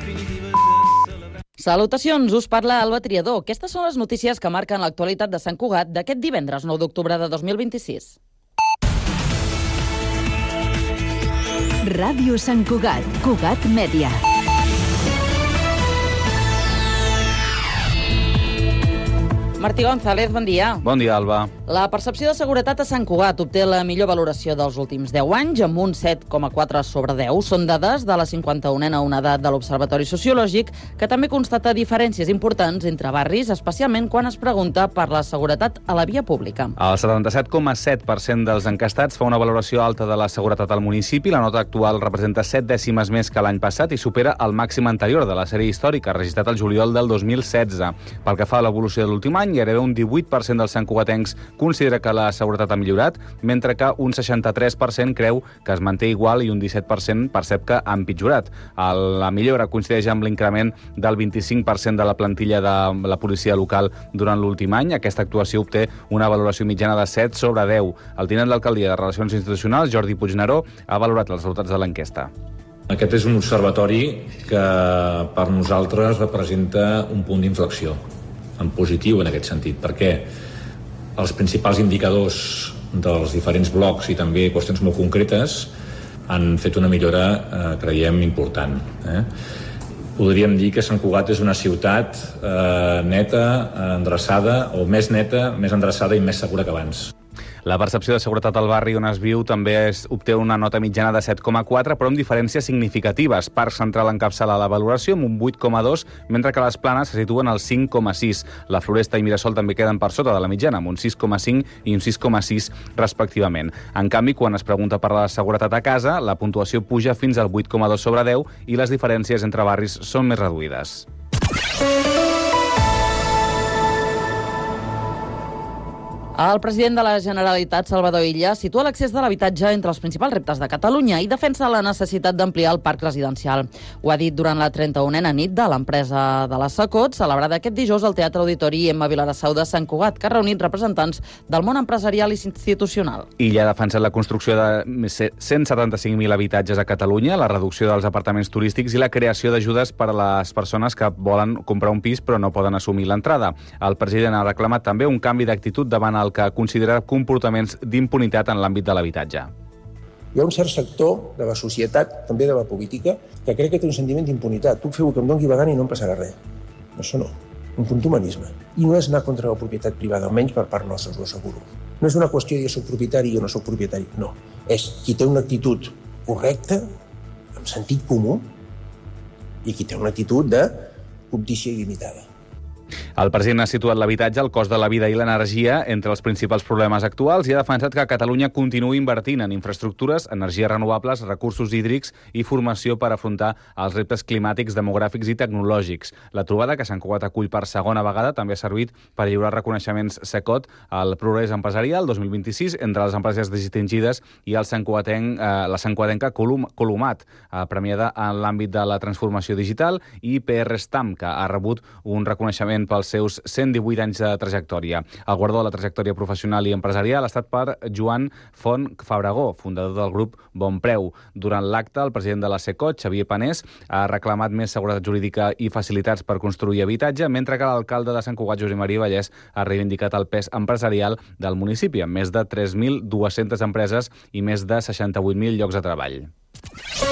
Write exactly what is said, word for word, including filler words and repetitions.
Salutacions, us parla Alba Triador. Aquestes són les notícies que marquen l'actualitat de Sant Cugat d'aquest divendres nou d'octubre de dos mil vint-i-sis. Ràdio Sant Cugat, Cugat Mèdia. Martí González, bon dia. Bon dia, Alba. La percepció de seguretat a Sant Cugat obté la millor valoració dels últims deu anys, amb un set coma quatre sobre deu. Són dades de la cinquanta-unena onada de l'Observatori Sociològic, que també constata diferències importants entre barris, especialment quan es pregunta per la seguretat a la via pública. El setanta-set coma set per cent dels encastats fa una valoració alta de la seguretat al municipi. La nota actual representa set dècimes més que l'any passat i supera el màxim anterior de la sèrie històrica, registrat el juliol del dos mil setze. Pel que fa a l'evolució de l'últim any, gairebé un divuit per cent dels santcugatencs considera que la seguretat ha millorat, mentre que un seixanta-tres per cent creu que es manté igual i un disset per cent percep que ha empitjorat. La millora coincideix amb l'increment del vint-i-cinc per cent de la plantilla de la policia local durant l'últim any. Aquesta actuació obté una valoració mitjana de set sobre deu. El tinent d'alcaldia de Relacions Institucionals, Jordi Puigneró, ha valorat els resultats de l'enquesta. Aquest és un observatori que per nosaltres representa un punt d'inflexió en positiu en aquest sentit, perquè els principals indicadors dels diferents blocs i també qüestions molt concretes han fet una millora, eh, creiem, important. Eh? Podríem dir que Sant Cugat és una ciutat eh, neta, endreçada, o més neta, més endreçada i més segura que abans. La percepció de seguretat al barri on es viu també es, obté una nota mitjana de set coma quatre, però amb diferències significatives. Parc Central encapçala la valoració amb un vuit coma dos, mentre que les Planes se situen al cinc coma sis. La Floresta i Mirasol també queden per sota de la mitjana, amb un sis coma cinc i un sis coma sis respectivament. En canvi, quan es pregunta per la seguretat a casa, la puntuació puja fins al vuit coma dos sobre deu i les diferències entre barris són més reduïdes. El president de la Generalitat, Salvador Illa, situa l'accés de l'habitatge entre els principals reptes de Catalunya i defensa la necessitat d'ampliar el parc residencial. Ho ha dit durant la trenta-unena nit de l'empresa de la Secot, celebrada aquest dijous al Teatre Auditori Emma Vilarassau de Sant Cugat, que ha reunit representants del món empresarial i institucional. Illa ha defensat la construcció de cent setanta-cinc mil habitatges a Catalunya, la reducció dels apartaments turístics i la creació d'ajudes per a les persones que volen comprar un pis però no poden assumir l'entrada. El president ha reclamat també un canvi d'actitud davant el que considera comportaments d'impunitat en l'àmbit de l'habitatge. Hi ha un cert sector de la societat, també de la política, que crec que té un sentiment d'impunitat. Puc fer el que em doni la gana i no em passarà res. Això no, un contumanisme. I no és anar contra la propietat privada, almenys per part nostra, us ho asseguro. No és una qüestió de jo soc propietari i jo no soc propietari, no. És qui té una actitud correcta, amb sentit comú, i qui té una actitud de cobdícia il·limitada. El president ha situat l'habitatge, el cost de la vida i l'energia entre els principals problemes actuals i ha defensat que Catalunya continuï invertint en infraestructures, energies renovables, recursos hídrics i formació per afrontar els reptes climàtics, demogràfics i tecnològics. La trobada, que Sant Cugat acull per segona vegada, també ha servit per lliurar reconeixements Secot al Progrés Empresarial dos mil vint-i-sis entre les empreses distingides i el santcugatenc, eh, la santcugatenca Colum, Columat, eh, premiada en l'àmbit de la transformació digital, i P R Stam, que ha rebut un reconeixement pels seus cent divuit anys de trajectòria. El guardó de la trajectòria professional i empresarial ha estat per Joan Font Fabregó, fundador del grup Bonpreu. Durant l'acte, el president de la Secot, Xavier Panés, ha reclamat més seguretat jurídica i facilitats per construir habitatge, mentre que l'alcalde de Sant Cugat, Josep Maria Vallès, ha reivindicat el pes empresarial del municipi, amb més de tres mil dues-centes empreses i més de seixanta-vuit mil llocs de treball.